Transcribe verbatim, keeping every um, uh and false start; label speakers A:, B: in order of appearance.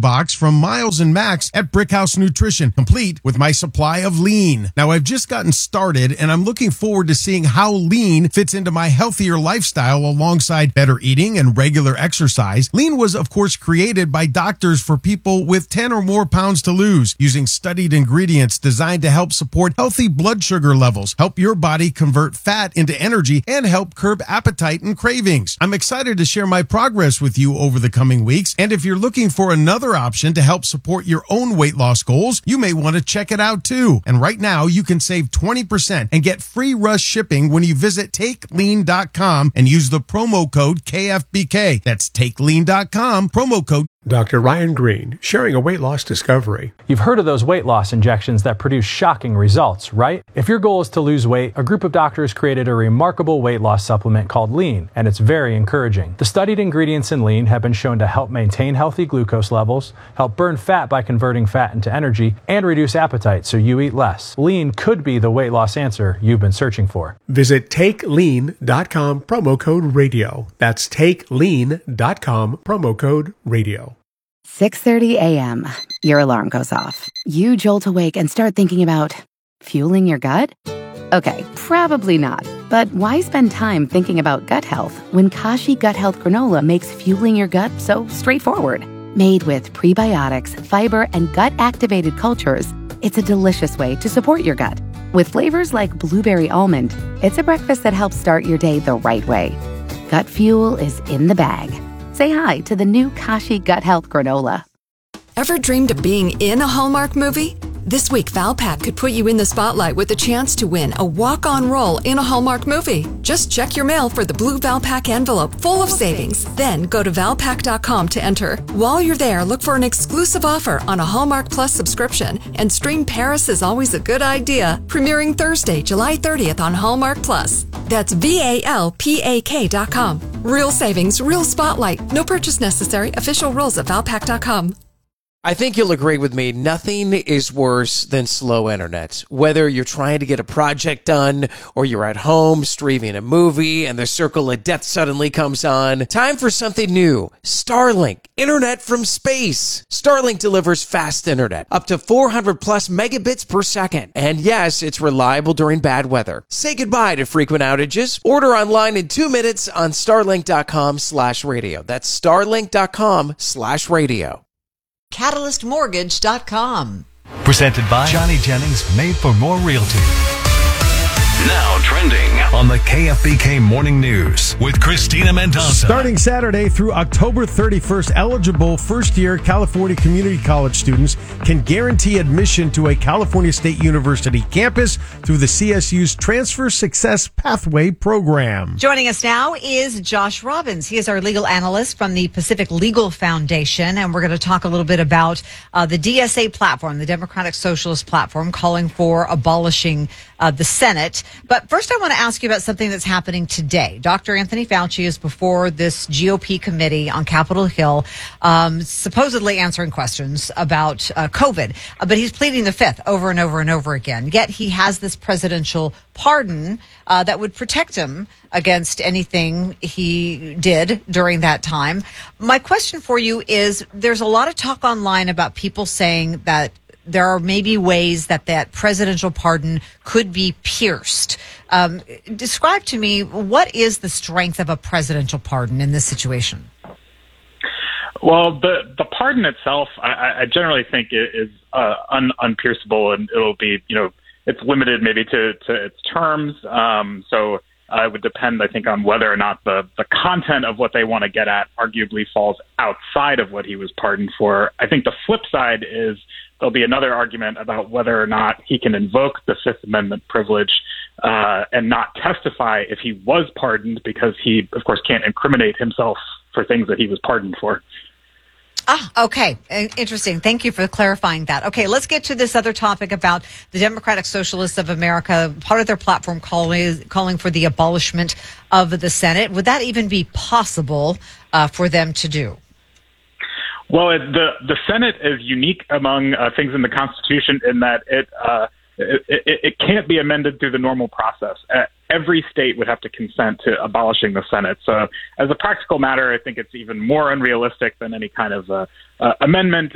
A: box from Miles and Max at Brickhouse Nutrition, complete with my supply of Lean. Now, I've just gotten started, and I'm looking forward to seeing how Lean fits into my healthier lifestyle alongside better eating and regular exercise. Lean was, of course, created by doctors for people with ten or more pounds to lose, using studied ingredients designed to help support healthy blood sugar levels, help your body convert fat into energy, and help curb appetite and cravings. I'm excited to share my progress with you over the coming weeks, and if you're looking for another option to help support your own weight loss goals, you may want to check it out too. And right now, you can save twenty percent and get free rush shipping when you visit take lean dot com and use the promo code K F B K. That's take lean dot com, promo code
B: Doctor Ryan Green, sharing a weight loss discovery.
C: You've heard of those weight loss injections that produce shocking results, right? If your goal is to lose weight, a group of doctors created a remarkable weight loss supplement called Lean, and it's very encouraging. The studied ingredients in Lean have been shown to help maintain healthy glucose levels, help burn fat by converting fat into energy, and reduce appetite so you eat less. Lean could be the weight loss answer you've been searching for.
B: Visit take lean dot com, promo code radio. That's take lean dot com, promo code radio.
D: six thirty a.m. Your alarm goes off. You jolt awake and start thinking about fueling your gut? Okay, probably not. But why spend time thinking about gut health when Kashi Gut Health Granola makes fueling your gut so straightforward? Made with prebiotics, fiber, and gut-activated cultures, it's a delicious way to support your gut. With flavors like blueberry almond, it's a breakfast that helps start your day the right way. Gut fuel is in the bag. Say hi to the new Kashi Gut Health Granola.
E: Ever dreamed of being in a Hallmark movie? This week, Valpak could put you in the spotlight with the chance to win a walk-on role in a Hallmark movie. Just check your mail for the blue Valpak envelope full of savings. Then go to valpak dot com to enter. While you're there, look for an exclusive offer on a Hallmark Plus subscription and stream Paris is Always a Good Idea, premiering Thursday, July thirtieth on Hallmark Plus. That's V A L P A K dot com. Real savings, real spotlight. No purchase necessary. Official rules at valpak dot com.
F: I think you'll agree with me, nothing is worse than slow internet. Whether you're trying to get a project done or you're at home streaming a movie and the circle of death suddenly comes on, time for something new. Starlink, internet from space. Starlink delivers fast internet, up to four hundred plus megabits per second. And yes, it's reliable during bad weather. Say goodbye to frequent outages. Order online in two minutes on starlink dot com slash radio. That's starlink dot com slash radio.
G: catalyst mortgage dot com.
H: Presented by Johnny Jennings, Made for More Realty. Now trending on the K F B K Morning News with Christina Mendoza.
A: Starting Saturday through October thirty-first, eligible first-year California Community College students can guarantee admission to a California State University campus through the C S U's Transfer Success Pathway program.
G: Joining us now is Josh Robbins. He is our legal analyst from the Pacific Legal Foundation, and we're going to talk a little bit about uh, the D S A platform, the Democratic Socialist platform, calling for abolishing uh, the Senate. But first, I want to ask you about something that's happening today. Doctor Anthony Fauci is before this G O P committee on Capitol Hill, um, supposedly answering questions about uh, COVID. Uh, but he's pleading the fifth over and over and over again. Yet he has this presidential pardon uh, that would protect him against anything he did during that time. My question for you is, there's a lot of talk online about people saying that there are maybe ways that that presidential pardon could be pierced. Um, describe to me, what is the strength of a presidential pardon in this situation?
I: Well, the the pardon itself, I, I generally think it is uh, un, unpierceable, and it'll be, you know, it's limited maybe to, to its terms. Um, so uh, it would depend, I think, on whether or not the, the content of what they want to get at arguably falls outside of what he was pardoned for. I think the flip side is there'll be another argument about whether or not he can invoke the Fifth Amendment privilege uh, and not testify if he was pardoned, because he, of course, can't incriminate himself for things that he was pardoned for.
G: Ah, okay. Interesting. Thank you for clarifying that. Okay, let's get to this other topic about the Democratic Socialists of America, part of their platform calling, calling for the abolishment of the Senate. Would that even be possible uh, for them to do?
I: Well, it, the the Senate is unique among uh, things in the Constitution in that it, uh, it, it it can't be amended through the normal process. Uh, every state would have to consent to abolishing the Senate. So, as a practical matter, I think it's even more unrealistic than any kind of uh, uh, amendment.